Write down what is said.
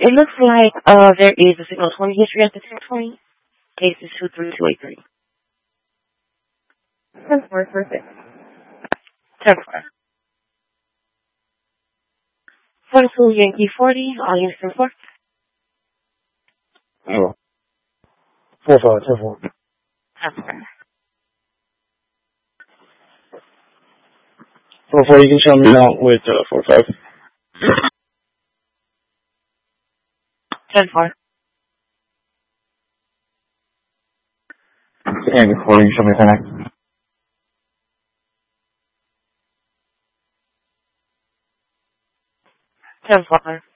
It looks like there is a signal 20 history at the 1020. Case is 23283. 10-4, perfect. 10-4. 42 Yankee 40, all units 10-4. Oh. 4-5, 10-4. 10-4. 4-4, you can show me out with 4-5. 10-4. And 4, you can show me 10-X. 10-4.